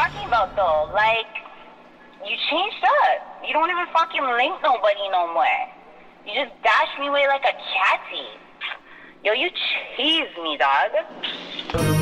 talking about, though? Like, you changed up. You don't even fucking link nobody no more. You just dash me away like a catty. Yo, you cheese me, dog.